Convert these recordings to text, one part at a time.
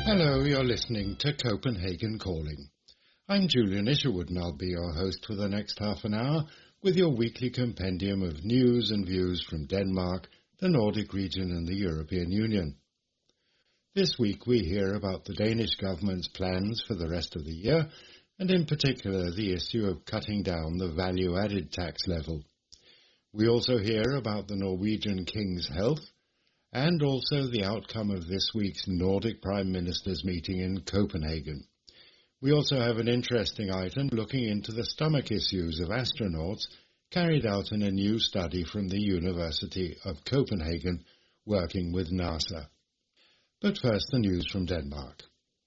Hello, you're listening to Copenhagen Calling. I'm Julian Isherwood and I'll be your host for the next half an hour with your weekly compendium of news and views from Denmark, the Nordic region and the European Union. This week we hear about the Danish government's plans for the rest of the year and in particular the issue of cutting down the value-added tax level. We also hear about the Norwegian King's health and also the outcome of this week's Nordic Prime Ministers meeting in Copenhagen. We also have an interesting item looking into the stomach issues of astronauts carried out in a new study from the University of Copenhagen working with NASA. But first, the news from Denmark.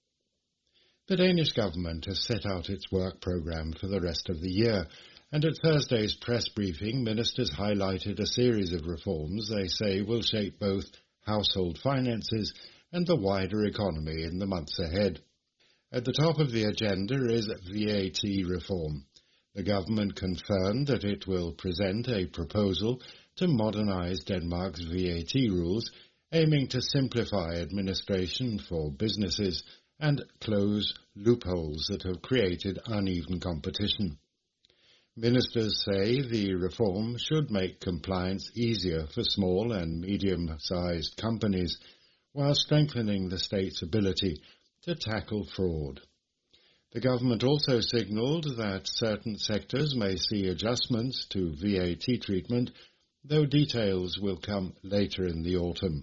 The Danish government has set out its work programme for the rest of the year, and at Thursday's press briefing, ministers highlighted a series of reforms they say will shape both household finances and the wider economy in the months ahead. At the top of the agenda is VAT reform. The government confirmed that it will present a proposal to modernise Denmark's VAT rules, aiming to simplify administration for businesses and close loopholes that have created uneven competition. Ministers say the reform should make compliance easier for small and medium-sized companies while strengthening the state's ability to tackle fraud. The government also signalled that certain sectors may see adjustments to VAT treatment, though details will come later in the autumn.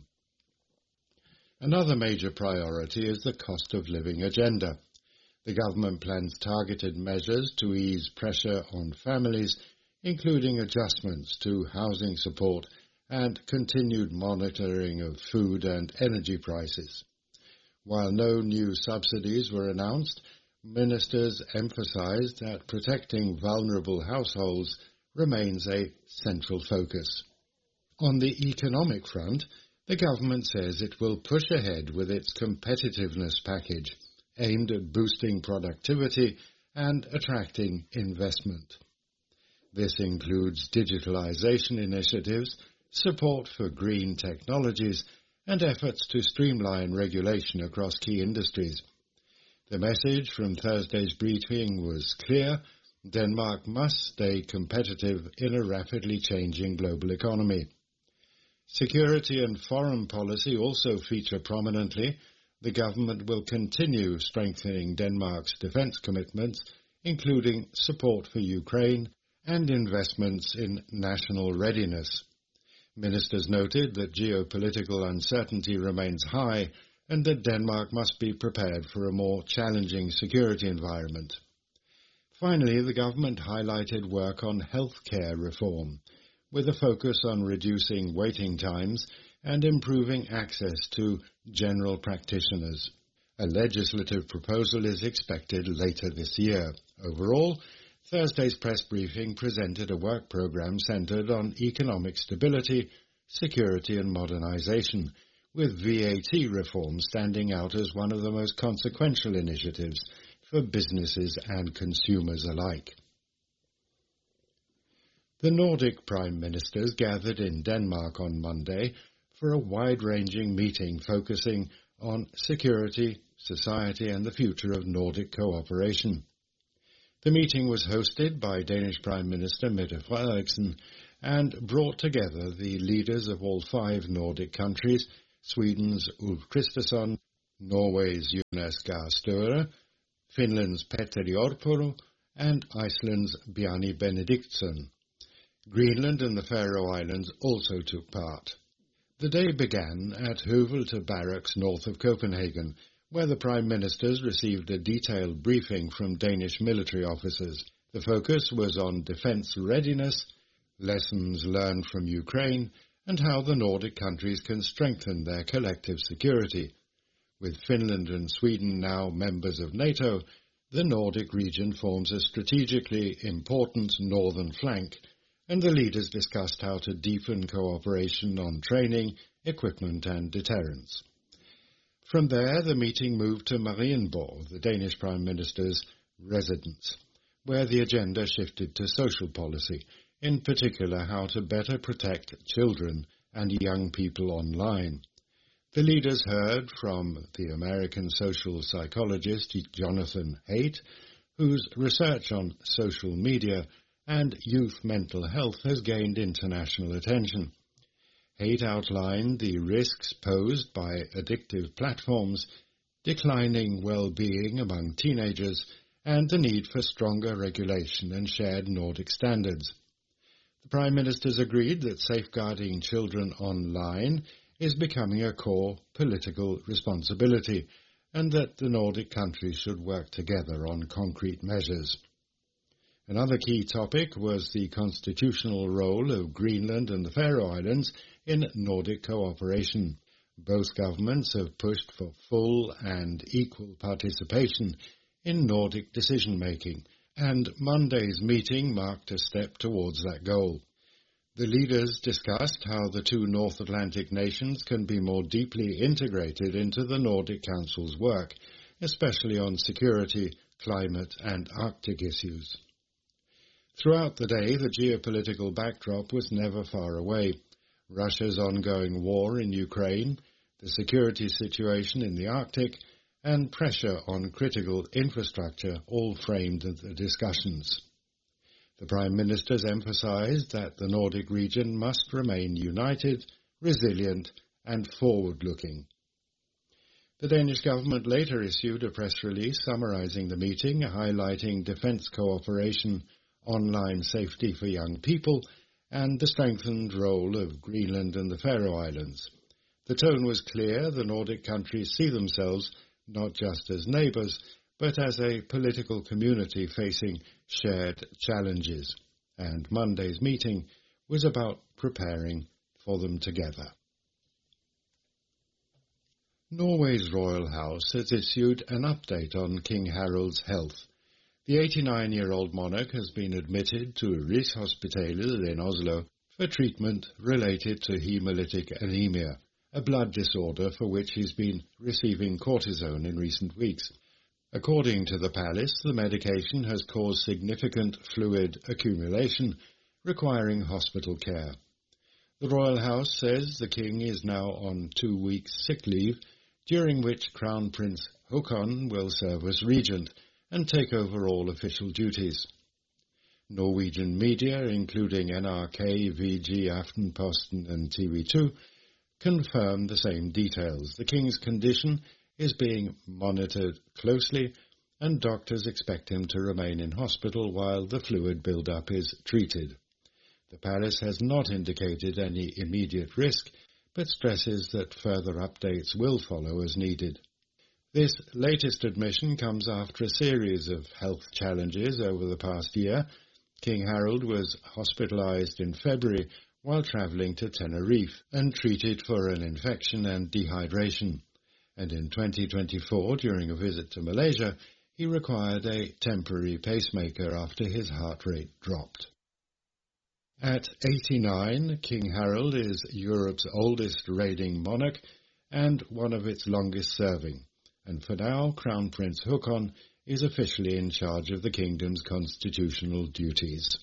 Another major priority is the cost of living agenda. The government plans targeted measures to ease pressure on families, including adjustments to housing support and continued monitoring of food and energy prices. While no new subsidies were announced, ministers emphasized that protecting vulnerable households remains a central focus. On the economic front, the government says it will push ahead with its competitiveness package, aimed at boosting productivity and attracting investment. This includes digitalization initiatives, support for green technologies, and efforts to streamline regulation across key industries. The message from Thursday's briefing was clear: Denmark must stay competitive in a rapidly changing global economy. Security and foreign policy also feature prominently. The government will continue strengthening Denmark's defence commitments, including support for Ukraine and investments in national readiness. Ministers noted that geopolitical uncertainty remains high and that Denmark must be prepared for a more challenging security environment. Finally, the government highlighted work on healthcare reform, with a focus on reducing waiting times and improving access to general practitioners. A legislative proposal is expected later this year. Overall, Thursday's press briefing presented a work programme centred on economic stability, security and modernisation, with VAT reform standing out as one of the most consequential initiatives for businesses and consumers alike. The Nordic Prime Ministers gathered in Denmark on Monday for a wide-ranging meeting focusing on security, society and the future of Nordic cooperation. The meeting was hosted by Danish Prime Minister Mette Frederiksen and brought together the leaders of all 5 Nordic countries, Sweden's Ulf Kristersson, Norway's Jonas Gahr Støre, Finland's Petteri Orpo and Iceland's Bjarni Benediktsson. Greenland and the Faroe Islands also took part. The day began at Høvelte Barracks north of Copenhagen, where the Prime Ministers received a detailed briefing from Danish military officers. The focus was on defence readiness, lessons learned from Ukraine, and how the Nordic countries can strengthen their collective security. With Finland and Sweden now members of NATO, the Nordic region forms a strategically important northern flank, and the leaders discussed how to deepen cooperation on training, equipment and deterrence. From there, the meeting moved to Marienborg, the Danish Prime Minister's residence, where the agenda shifted to social policy, in particular how to better protect children and young people online. The leaders heard from the American social psychologist Jonathan Haidt, whose research on social media and youth mental health has gained international attention. Haidt outlined the risks posed by addictive platforms, declining well-being among teenagers, and the need for stronger regulation and shared Nordic standards. The Prime Ministers agreed that safeguarding children online is becoming a core political responsibility, and that the Nordic countries should work together on concrete measures. Another key topic was the constitutional role of Greenland and the Faroe Islands in Nordic cooperation. Both governments have pushed for full and equal participation in Nordic decision-making, and Monday's meeting marked a step towards that goal. The leaders discussed how the two North Atlantic nations can be more deeply integrated into the Nordic Council's work, especially on security, climate and Arctic issues. Throughout the day, the geopolitical backdrop was never far away. Russia's ongoing war in Ukraine, the security situation in the Arctic, and pressure on critical infrastructure all framed the discussions. The Prime Ministers emphasised that the Nordic region must remain united, resilient and forward-looking. The Danish government later issued a press release summarising the meeting, highlighting defence cooperation, online safety for young people, and the strengthened role of Greenland and the Faroe Islands. The tone was clear. The Nordic countries see themselves not just as neighbours, but as a political community facing shared challenges, and Monday's meeting was about preparing for them together. Norway's royal house has issued an update on King Harald's health. The 89-year-old monarch has been admitted to Rigshospitalet in Oslo for treatment related to hemolytic anemia, a blood disorder for which he's been receiving cortisone in recent weeks. According to the palace, the medication has caused significant fluid accumulation, requiring hospital care. The royal house says the king is now on 2 weeks sick leave, during which Crown Prince Haakon will serve as regent and take over all official duties. Norwegian media, including NRK, VG, Aftenposten and TV2, confirm the same details. The king's condition is being monitored closely, and doctors expect him to remain in hospital while the fluid build-up is treated. The palace has not indicated any immediate risk, but stresses that further updates will follow as needed. This latest admission comes after a series of health challenges over the past year. King Harald was hospitalized in February while travelling to Tenerife and treated for an infection and dehydration. And in 2024, during a visit to Malaysia, he required a temporary pacemaker after his heart rate dropped. At 89, King Harald is Europe's oldest reigning monarch and one of its longest-serving, and for now, Crown Prince Haakon is officially in charge of the kingdom's constitutional duties.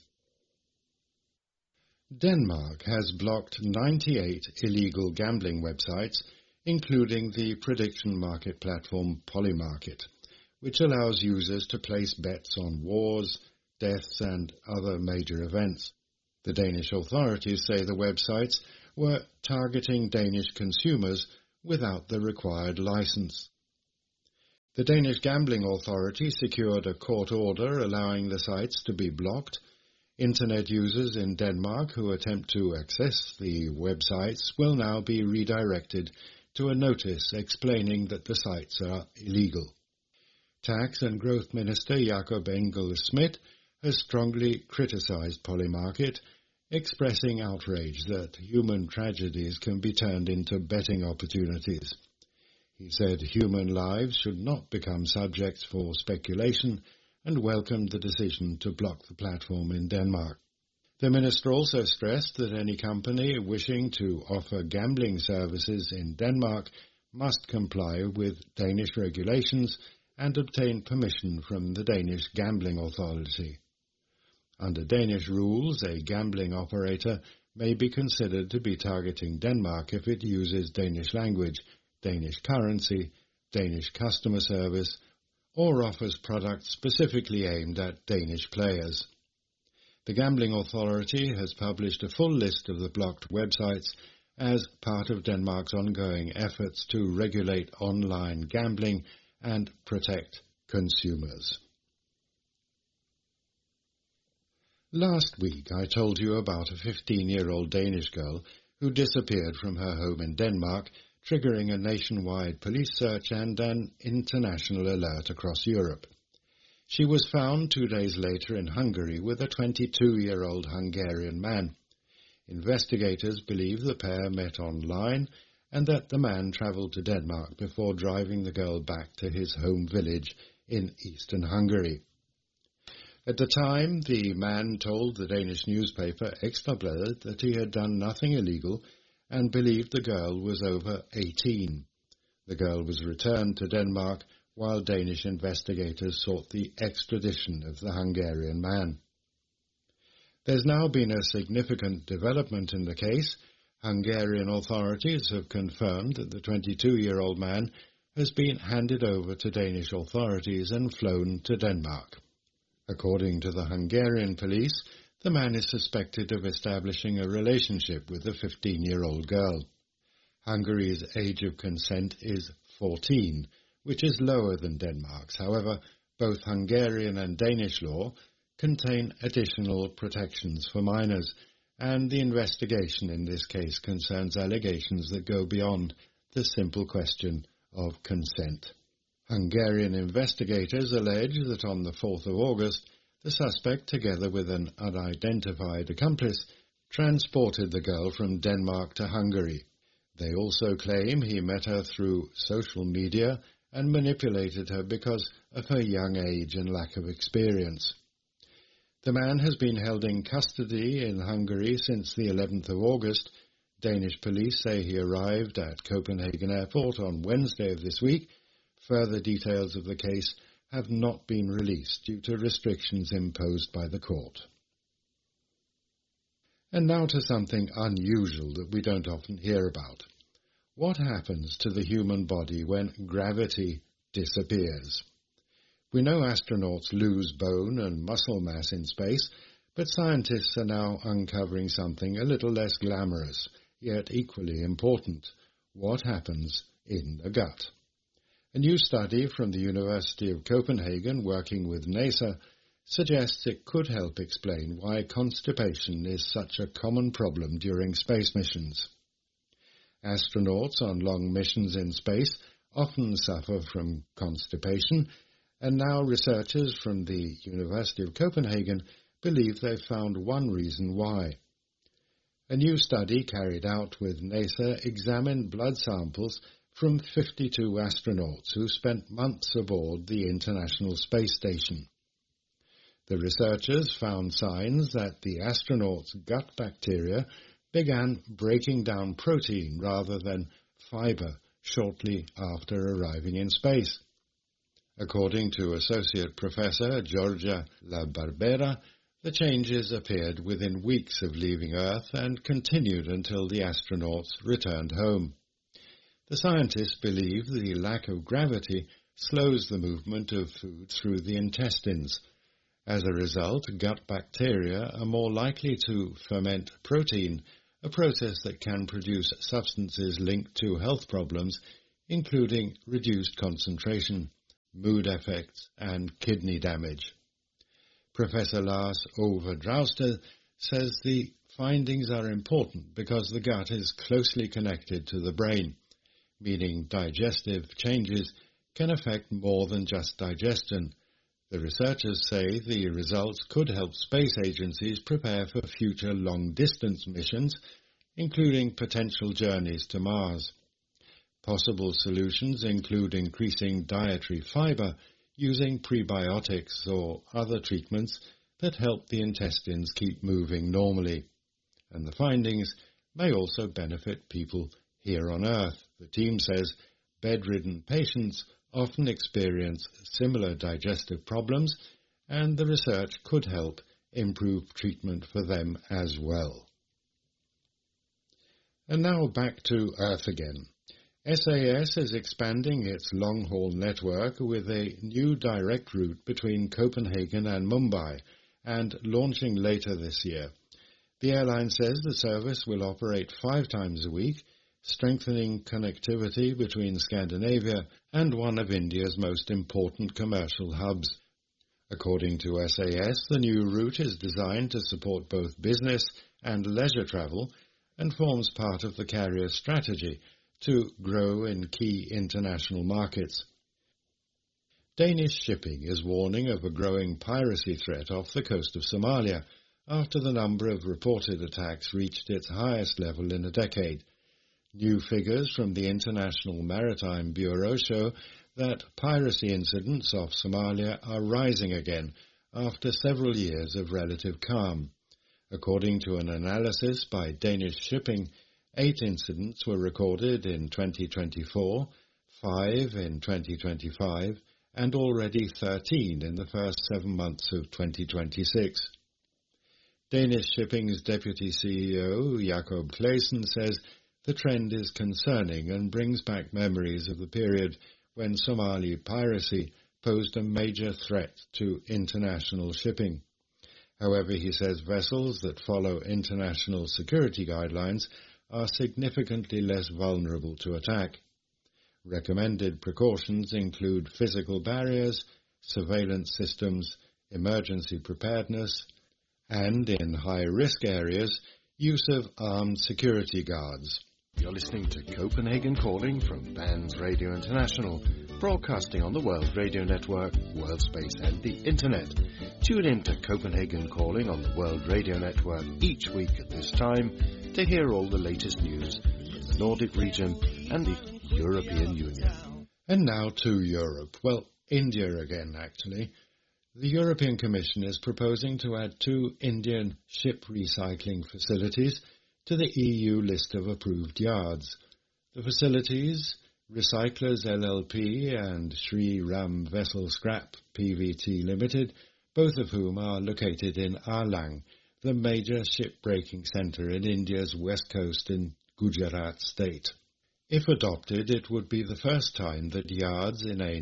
Denmark has blocked 98 illegal gambling websites, including the prediction market platform Polymarket, which allows users to place bets on wars, deaths and other major events. The Danish authorities say the websites were targeting Danish consumers without the required license. The Danish Gambling Authority secured a court order allowing the sites to be blocked. Internet users in Denmark who attempt to access the websites will now be redirected to a notice explaining that the sites are illegal. Tax and Growth Minister Jakob Engel-Schmidt has strongly criticised Polymarket, expressing outrage that human tragedies can be turned into betting opportunities. He said human lives should not become subjects for speculation and welcomed the decision to block the platform in Denmark. The minister also stressed that any company wishing to offer gambling services in Denmark must comply with Danish regulations and obtain permission from the Danish Gambling Authority. Under Danish rules, a gambling operator may be considered to be targeting Denmark if it uses Danish language, Danish currency, Danish customer service, or offers products specifically aimed at Danish players. The Gambling Authority has published a full list of the blocked websites as part of Denmark's ongoing efforts to regulate online gambling and protect consumers. Last week I told you about a 15-year-old Danish girl who disappeared from her home in Denmark, triggering a nationwide police search and an international alert across Europe. She was found 2 days later in Hungary with a 22-year-old Hungarian man. Investigators believe the pair met online and that the man travelled to Denmark before driving the girl back to his home village in eastern Hungary. At the time, the man told the Danish newspaper Ekstrabladet that he had done nothing illegal and believed the girl was over 18. The girl was returned to Denmark while Danish investigators sought the extradition of the Hungarian man. There's now been a significant development in the case. Hungarian authorities have confirmed that the 22-year-old man has been handed over to Danish authorities and flown to Denmark. According to the Hungarian police, the man is suspected of establishing a relationship with the 15-year-old girl. Hungary's age of consent is 14, which is lower than Denmark's. However, both Hungarian and Danish law contain additional protections for minors, and the investigation in this case concerns allegations that go beyond the simple question of consent. Hungarian investigators allege that on the 4th of August, the suspect, together with an unidentified accomplice, transported the girl from Denmark to Hungary. They also claim he met her through social media and manipulated her because of her young age and lack of experience. The man has been held in custody in Hungary since the 11th of August. Danish police say he arrived at Copenhagen Airport on Wednesday of this week. Further details of the case have not been released due to restrictions imposed by the court. And now to something unusual that we don't often hear about. What happens to the human body when gravity disappears? We know astronauts lose bone and muscle mass in space, but scientists are now uncovering something a little less glamorous, yet equally important. What happens in the gut? A new study from the University of Copenhagen, working with NASA, suggests it could help explain why constipation is such a common problem during space missions. Astronauts on long missions in space often suffer from constipation, and now researchers from the University of Copenhagen believe they've found one reason why. A new study carried out with NASA examined blood samples from 52 astronauts who spent months aboard the International Space Station. The researchers found signs that the astronauts' gut bacteria began breaking down protein rather than fiber shortly after arriving in space. According to Associate Professor Georgia La Barbera, the changes appeared within weeks of leaving Earth and continued until the astronauts returned home. The scientists believe the lack of gravity slows the movement of food through the intestines. As a result, gut bacteria are more likely to ferment protein, a process that can produce substances linked to health problems, including reduced concentration, mood effects, and kidney damage. Professor Lars Ove Drauster says the findings are important because the gut is closely connected to the brain, meaning digestive changes can affect more than just digestion. The researchers say the results could help space agencies prepare for future long-distance missions, including potential journeys to Mars. Possible solutions include increasing dietary fiber, using prebiotics or other treatments that help the intestines keep moving normally. And the findings may also benefit people here on Earth. The team says bedridden patients often experience similar digestive problems, and the research could help improve treatment for them as well. And now back to Earth again. SAS is expanding its long-haul network with a new direct route between Copenhagen and Mumbai and launching later this year. The airline says the service will operate 5 times a week, strengthening connectivity between Scandinavia and one of India's most important commercial hubs. According to SAS, the new route is designed to support both business and leisure travel and forms part of the carrier's strategy to grow in key international markets. Danish Shipping is warning of a growing piracy threat off the coast of Somalia after the number of reported attacks reached its highest level in a decade. New figures from the International Maritime Bureau show that piracy incidents off Somalia are rising again after several years of relative calm. According to an analysis by Danish Shipping, 8 incidents were recorded in 2024, 5 in 2025, and already 13 in the first 7 months of 2026. Danish Shipping's Deputy CEO, Jacob Claesen, says the trend is concerning and brings back memories of the period when Somali piracy posed a major threat to international shipping. However, he says vessels that follow international security guidelines are significantly less vulnerable to attack. Recommended precautions include physical barriers, surveillance systems, emergency preparedness, and, in high-risk areas, use of armed security guards. You're listening to Copenhagen Calling from Bands Radio International, broadcasting on the World Radio Network, World Space and the Internet. Tune in to Copenhagen Calling on the World Radio Network each week at this time to hear all the latest news from the Nordic region and the European Union. And now to Europe. Well, India again, actually. The European Commission is proposing to add 2 Indian ship recycling facilities to the EU list of approved yards. The facilities, Recyclers LLP and Sri Ram Vessel Scrap PVT Limited, both of whom are located in Alang, the major ship-breaking centre in India's west coast in Gujarat state. If adopted, it would be the first time that yards in a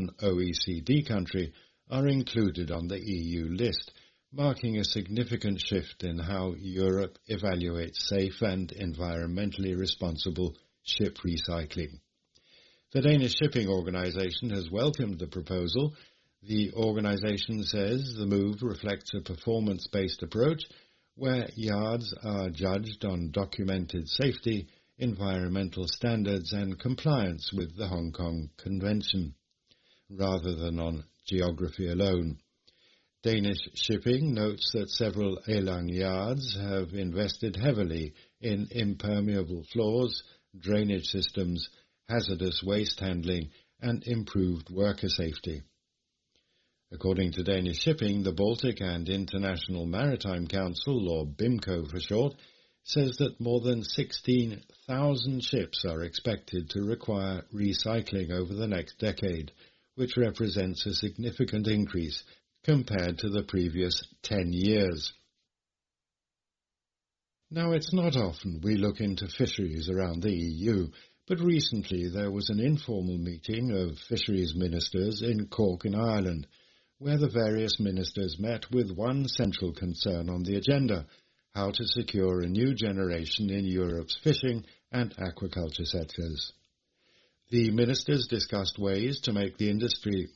non-OECD country are included on the EU list, marking a significant shift in how Europe evaluates safe and environmentally responsible ship recycling. The Danish Shipping Organization has welcomed the proposal. The organization says the move reflects a performance-based approach where yards are judged on documented safety, environmental standards and compliance with the Hong Kong Convention, rather than on geography alone. Danish Shipping notes that several Alang yards have invested heavily in impermeable floors, drainage systems, hazardous waste handling, and improved worker safety. According to Danish Shipping, the Baltic and International Maritime Council, or BIMCO for short, says that more than 16,000 ships are expected to require recycling over the next decade, which represents a significant increase compared to the previous 10 years. Now, it's not often we look into fisheries around the EU, but recently there was an informal meeting of fisheries ministers in Cork in Ireland, where the various ministers met with one central concern on the agenda: how to secure a new generation in Europe's fishing and aquaculture sectors. The ministers discussed ways to make the industry